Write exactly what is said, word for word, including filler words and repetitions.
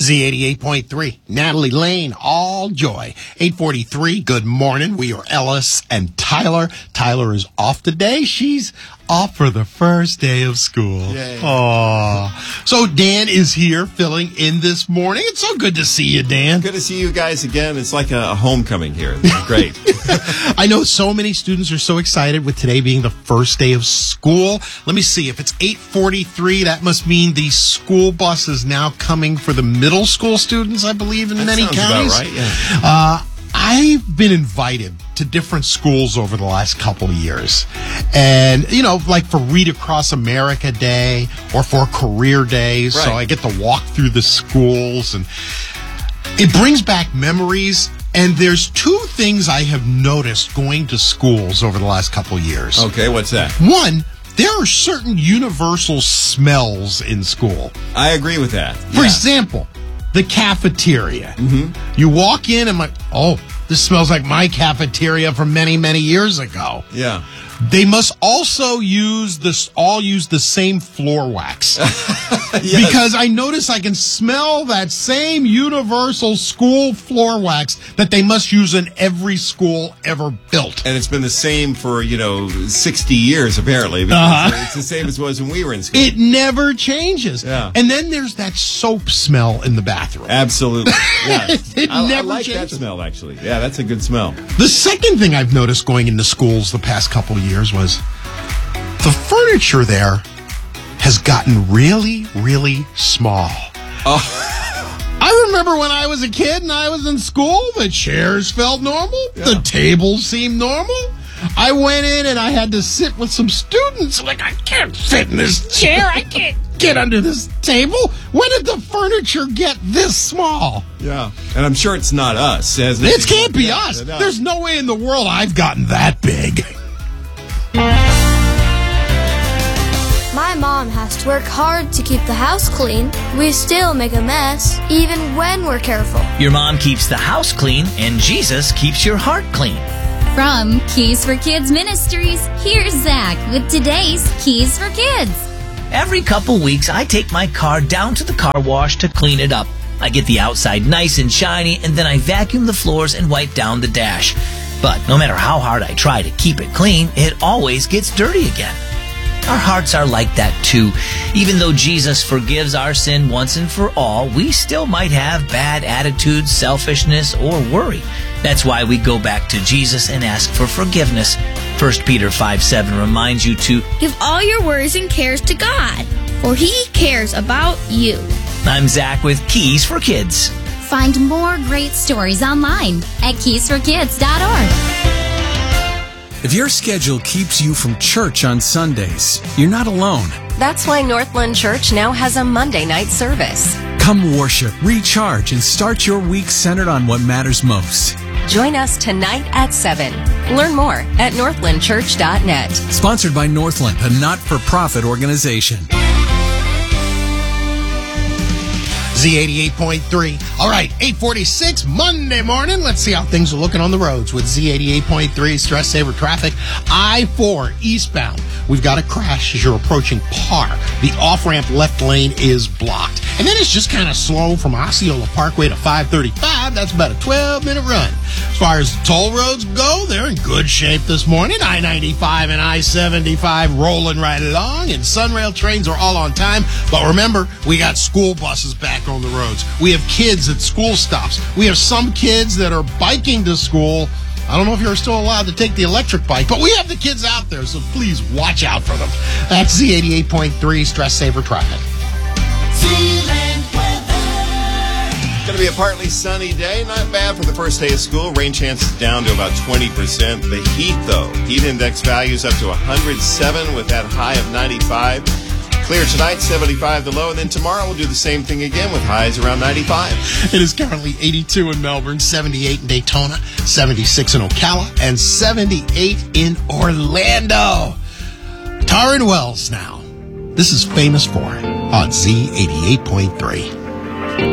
Z eighty-eight point three, Natalie Lane, all joy. eight forty-three, good morning. We are Ellis and Tyler. Tyler is off today. She's off for the first day of school. Yay. Aww. So Dan is here filling in this morning. It's so good to see you, Dan. Good to see you guys again. It's like a homecoming here. This is great. I know so many students are so excited with today being the first day of school. Let me see. If it's eight forty-three, that must mean the school bus is now coming for the middle school students, I believe, in That many sounds counties. about right, yeah. Uh, I've been invited to different schools over the last couple of years. And, you know, like for Read Across America Day or for Career Day. So Right. I get to walk through the schools, and it brings back memories. And there's two things I have noticed going to schools over the last couple of years. Okay, what's that? One, there are certain universal smells in school. I agree with that. For Yeah. example, the cafeteria. Mm-hmm. You walk in and like, oh, this smells like my cafeteria from many, many years ago. Yeah. They must also use this, all use the same floor wax. Yes. Because I notice I can smell that same universal school floor wax that they must use in every school ever built. And it's been the same for, you know, sixty years, apparently. Because Uh-huh. It's the same as it was when we were in school. It never changes. Yeah. And then there's that soap smell in the bathroom. Absolutely. Yes. It I, never I like that changes. smell, actually. Yeah, that's a good smell. The second thing I've noticed going into schools the past couple of years was the furniture there has gotten really, really small. Oh, I remember when I was a kid and I was in school, the chairs felt normal. Yeah. The tables seemed normal. I went in and I had to sit with some students. Like, I can't sit in this chair. I can't get under this table. When did the furniture get this small? yeah. And I'm sure it's not us. It, It can't be Yeah, us. no. There's no way in the world I've gotten that big. My mom has to work hard to keep the house clean. We still make a mess, even when we're careful. Your mom keeps the house clean, and Jesus keeps your heart clean. From Keys for Kids Ministries, here's Zach with today's Keys for Kids. Every couple weeks, I take my car down to the car wash to clean it up. I get the outside nice and shiny, and then I vacuum the floors and wipe down the dash. But no matter how hard I try to keep it clean, it always gets dirty again. Our hearts are like that too. Even though Jesus forgives our sin once and for all, we still might have bad attitudes, selfishness, or worry. That's why we go back to Jesus and ask for forgiveness. First Peter five seven reminds you to Give all your worries and cares to God, for He cares about you. I'm Zach with Keys for Kids. Find more great stories online at keys for kids dot org. If your schedule keeps you from church on Sundays, you're not alone. That's why Northland Church now has a Monday night service. Come worship, recharge, and start your week centered on what matters most. Join us tonight at seven. Learn more at northland church dot net. Sponsored by Northland, a not-for-profit organization. Z eighty-eight point three. All right, eight forty-six, Monday morning. Let's see how things are looking on the roads with Z eighty-eight point three Stress Saver Traffic. I four eastbound. We've got a crash as you're approaching Parr. The off-ramp left lane is blocked. And then it's just kind of slow from Osceola Parkway to five thirty-five. That's about a twelve-minute run. As far as toll roads go, they're in good shape this morning. I ninety-five and I seventy-five rolling right along, and Sunrail trains are all on time. But remember, we got school buses back on the roads. We have kids at school stops. We have some kids that are biking to school. I don't know if you're still allowed to take the electric bike, but we have the kids out there, so please watch out for them. That's Z eighty-eight point three Stress Saver Traffic. It's going to be a partly sunny day. Not bad for the first day of school. Rain chances down to about twenty percent. The heat, though. Heat index values up to one hundred seven with that high of ninety-five. Clear tonight, seventy-five the low, and then tomorrow we'll do the same thing again with highs around ninety-five. It is currently eighty-two in Melbourne, seventy-eight in Daytona, seventy-six in Ocala, and seventy-eight in Orlando. Taryn Wells now. This is Famous For on Z eighty-eight point three.